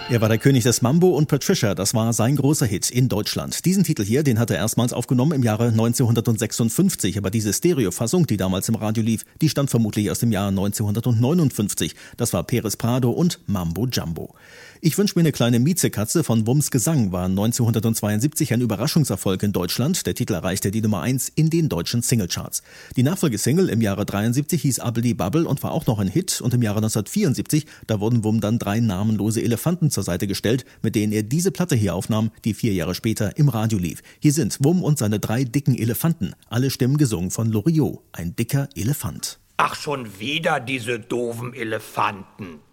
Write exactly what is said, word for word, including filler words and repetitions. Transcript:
Er war der König des Mambo und Patricia, das war sein großer Hit in Deutschland. Diesen Titel hier, den hat er erstmals aufgenommen im Jahre neunzehnhundertsechsundfünfzig, aber diese Stereofassung, die damals im Radio lief, die stammt vermutlich aus dem Jahr neunzehnhundertneunundfünfzig. Das war Pérez Prado und Mambo Jumbo. Ich wünsch mir eine kleine Miezekatze von Wumms Gesang war neunzehnhundertzweiundsiebzig ein Überraschungserfolg in Deutschland. Der Titel erreichte die Nummer eins in den deutschen Singlecharts. Die Nachfolgesingle im Jahre dreiundsiebzig hieß Abbeli Babbel und war auch noch ein Hit. Und im Jahre neunzehnhundertvierundsiebzig, da wurden Wumm dann drei namenlose Elefanten zur Seite gestellt, mit denen er diese Platte hier aufnahm, die vier Jahre später im Radio lief. Hier sind Wumm und seine drei dicken Elefanten. Alle Stimmen gesungen von Loriot, ein dicker Elefant. Ach, schon wieder diese doofen Elefanten.